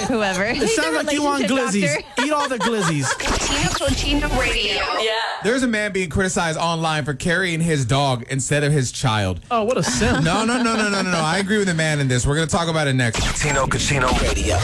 whoever. It sounds like you want glizzies. Eat all the glizzies. Tino Radio. Yeah. There's a man being criticized online for carrying his dog instead of his child. Oh, what a simp. No. I agree with the man in this. We're going to talk about it next. Tino Cucino Radio.